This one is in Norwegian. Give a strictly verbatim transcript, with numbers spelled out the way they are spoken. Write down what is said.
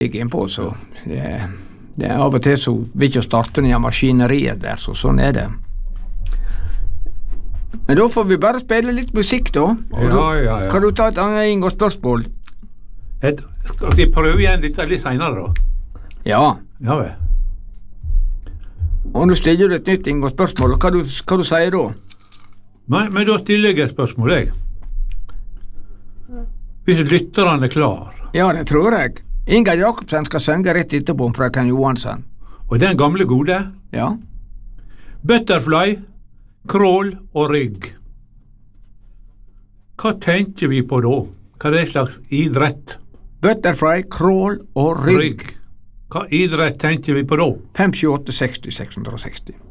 jeg er på, så det, det er av og til så vil ikke starte ned maskineriet der, så sånn er det. Men da får vi bare spille litt musikk da, og Ja, da ja, ja. kan du ta et annet Ingo spørsmål. Et, skal vi prøve igjen litt, litt senere da? Ja, Ja vel. og nå stiller du et nytt Ingo spørsmål, og hva du, hva du sier da? Men, men da stiller jeg et spørsmål, jeg. Hvis lytteren er klar. Ja, det tror jeg. Inga Jakobsen skal synge rett etterpå om frøken Johansson. Og den gamle gode. Ja. Butterfly, crawl og rygg. Hva tenker vi på da? Hva er det slags idrett? Butterfly, crawl og rygg. Rygg. Hva idrett tenker vi på da? fem sju åtte seksti seks hundre og seksti.